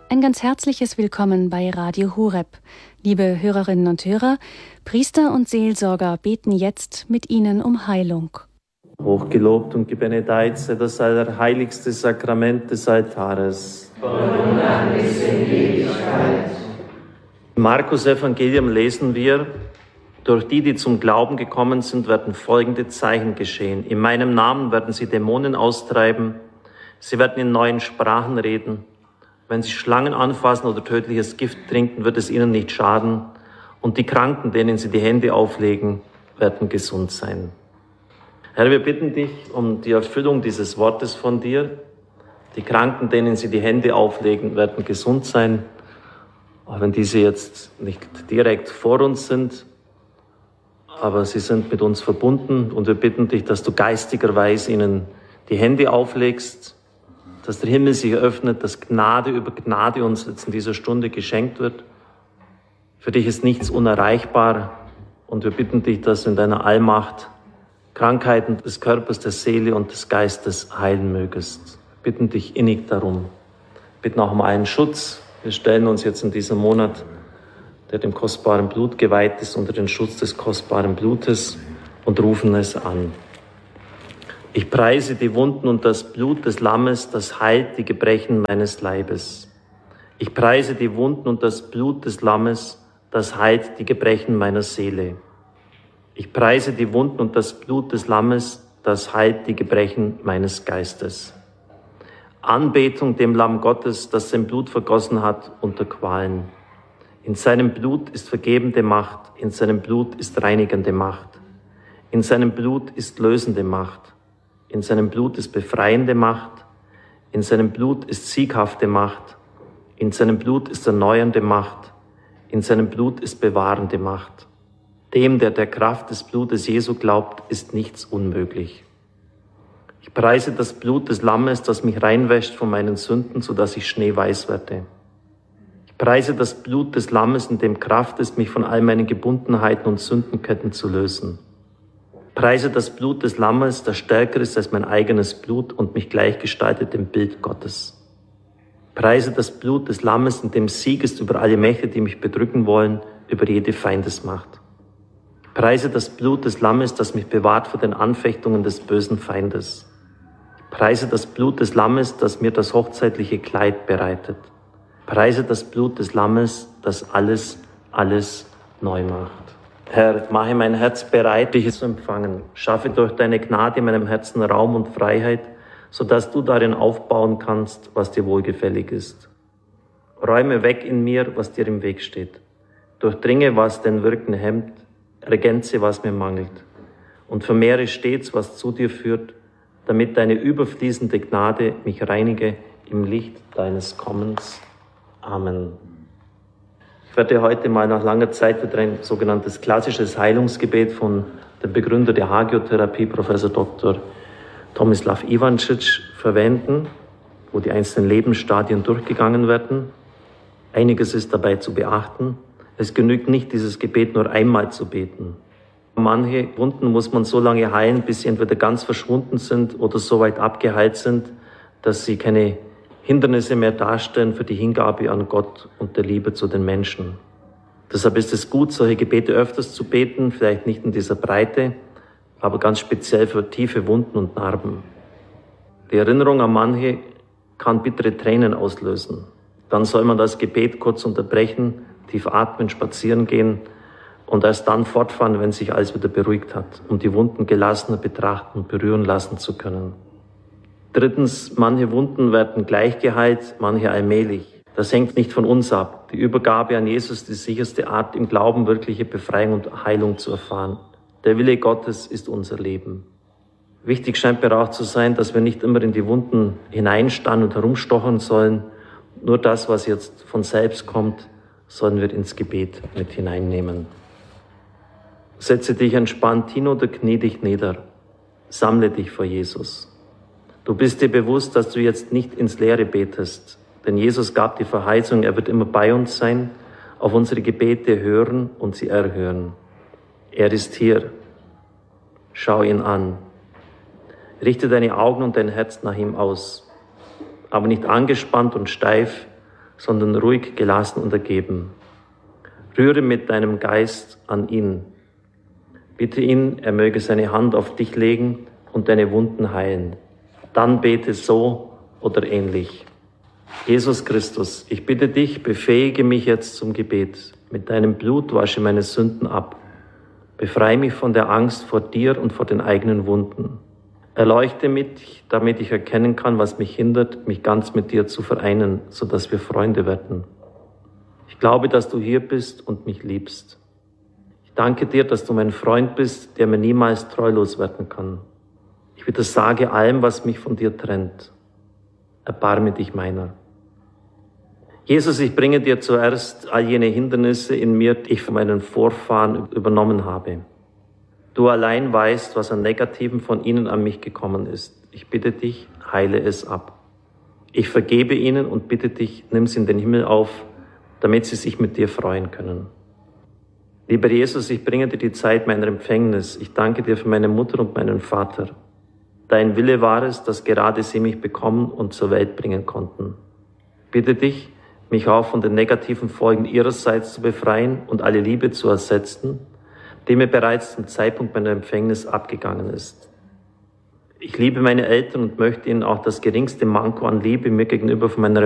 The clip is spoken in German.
Ein ganz herzliches Willkommen bei Radio Horeb. Liebe Hörerinnen und Hörer, Priester und Seelsorger beten jetzt mit Ihnen um Heilung. Hochgelobt und gebenedeit sei das allerheiligste Sakrament des Altares. Von nun an bis in Ewigkeit. Im Markus-Evangelium lesen wir: Durch die, die zum Glauben gekommen sind, werden folgende Zeichen geschehen. In meinem Namen werden sie Dämonen austreiben. Sie werden in neuen Sprachen reden. Wenn sie Schlangen anfassen oder tödliches Gift trinken, wird es ihnen nicht schaden. Und die Kranken, denen sie die Hände auflegen, werden gesund sein. Herr, wir bitten dich um die Erfüllung dieses Wortes von dir. Die Kranken, denen sie die Hände auflegen, werden gesund sein. Auch wenn diese jetzt nicht direkt vor uns sind, aber sie sind mit uns verbunden. Und wir bitten dich, dass du geistigerweise ihnen die Hände auflegst, dass der Himmel sich öffnet, dass Gnade über Gnade uns jetzt in dieser Stunde geschenkt wird. Für dich ist nichts unerreichbar und wir bitten dich, dass du in deiner Allmacht Krankheiten des Körpers, der Seele und des Geistes heilen mögest. Wir bitten dich innig darum. Wir bitten auch um einen Schutz. Wir stellen uns jetzt in diesem Monat, der dem kostbaren Blut geweiht ist, unter den Schutz des kostbaren Blutes und rufen es an. Ich preise die Wunden und das Blut des Lammes, das heilt die Gebrechen meines Leibes. Ich preise die Wunden und das Blut des Lammes, das heilt die Gebrechen meiner Seele. Ich preise die Wunden und das Blut des Lammes, das heilt die Gebrechen meines Geistes. Anbetung dem Lamm Gottes, das sein Blut vergossen hat unter Qualen. In seinem Blut ist vergebende Macht, in seinem Blut ist reinigende Macht. In seinem Blut ist lösende Macht. In seinem Blut ist befreiende Macht, in seinem Blut ist sieghafte Macht, in seinem Blut ist erneuernde Macht, in seinem Blut ist bewahrende Macht. Dem, der Kraft des Blutes Jesu glaubt, ist nichts unmöglich. Ich preise das Blut des Lammes, das mich reinwäscht von meinen Sünden, sodass ich schneeweiß werde. Ich preise das Blut des Lammes, in dem Kraft ist, mich von all meinen Gebundenheiten und Sündenketten zu lösen. Preise das Blut des Lammes, das stärker ist als mein eigenes Blut und mich gleichgestaltet dem Bild Gottes. Preise das Blut des Lammes, in dem Sieg ist über alle Mächte, die mich bedrücken wollen, über jede Feindesmacht. Preise das Blut des Lammes, das mich bewahrt vor den Anfechtungen des bösen Feindes. Preise das Blut des Lammes, das mir das hochzeitliche Kleid bereitet. Preise das Blut des Lammes, das alles neu macht. Herr, mache mein Herz bereit, dich zu empfangen. Schaffe durch deine Gnade in meinem Herzen Raum und Freiheit, sodass du darin aufbauen kannst, was dir wohlgefällig ist. Räume weg in mir, was dir im Weg steht. Durchdringe, was dein Wirken hemmt, ergänze, was mir mangelt. Und vermehre stets, was zu dir führt, damit deine überfließende Gnade mich reinige im Licht deines Kommens. Amen. Ich werde heute mal nach langer Zeit wieder ein sogenanntes klassisches Heilungsgebet von dem Begründer der Hagiotherapie, Professor Dr. Tomislav Ivancic, verwenden, wo die einzelnen Lebensstadien durchgegangen werden. Einiges ist dabei zu beachten. Es genügt nicht, dieses Gebet nur einmal zu beten. Manche Wunden muss man so lange heilen, bis sie entweder ganz verschwunden sind oder so weit abgeheilt sind, dass sie keine Hindernisse mehr darstellen für die Hingabe an Gott und der Liebe zu den Menschen. Deshalb ist es gut, solche Gebete öfters zu beten, vielleicht nicht in dieser Breite, aber ganz speziell für tiefe Wunden und Narben. Die Erinnerung an manche kann bittere Tränen auslösen. Dann soll man das Gebet kurz unterbrechen, tief atmen, spazieren gehen und erst dann fortfahren, wenn sich alles wieder beruhigt hat, um die Wunden gelassener betrachten und berühren lassen zu können. Drittens, manche Wunden werden gleich geheilt, manche allmählich. Das hängt nicht von uns ab. Die Übergabe an Jesus ist die sicherste Art, im Glauben wirkliche Befreiung und Heilung zu erfahren. Der Wille Gottes ist unser Leben. Wichtig scheint mir auch zu sein, dass wir nicht immer in die Wunden hineinstarren und herumstochern sollen. Nur das, was jetzt von selbst kommt, sollen wir ins Gebet mit hineinnehmen. Setze dich entspannt hin oder knie dich nieder. Sammle dich vor Jesus. Du bist dir bewusst, dass du jetzt nicht ins Leere betest, denn Jesus gab die Verheißung, er wird immer bei uns sein, auf unsere Gebete hören und sie erhören. Er ist hier. Schau ihn an. Richte deine Augen und dein Herz nach ihm aus, aber nicht angespannt und steif, sondern ruhig, gelassen und ergeben. Rühre mit deinem Geist an ihn. Bitte ihn, er möge seine Hand auf dich legen und deine Wunden heilen. Dann bete so oder ähnlich. Jesus Christus, ich bitte dich, befähige mich jetzt zum Gebet. Mit deinem Blut wasche meine Sünden ab. Befreie mich von der Angst vor dir und vor den eigenen Wunden. Erleuchte mich, damit ich erkennen kann, was mich hindert, mich ganz mit dir zu vereinen, sodass wir Freunde werden. Ich glaube, dass du hier bist und mich liebst. Ich danke dir, dass du mein Freund bist, der mir niemals treulos werden kann. Ich widersage allem, was mich von dir trennt. Erbarme dich meiner. Jesus, ich bringe dir zuerst all jene Hindernisse in mir, die ich von meinen Vorfahren übernommen habe. Du allein weißt, was an Negativen von ihnen an mich gekommen ist. Ich bitte dich, heile es ab. Ich vergebe ihnen und bitte dich, nimm sie in den Himmel auf, damit sie sich mit dir freuen können. Lieber Jesus, ich bringe dir die Zeit meiner Empfängnis. Ich danke dir für meine Mutter und meinen Vater. Dein Wille war es, dass gerade sie mich bekommen und zur Welt bringen konnten. Bitte dich, mich auch von den negativen Folgen ihrerseits zu befreien und alle Liebe zu ersetzen, die mir bereits zum Zeitpunkt meiner Empfängnis abgegangen ist. Ich liebe meine Eltern und möchte ihnen auch das geringste Manko an Liebe mir gegenüber von meiner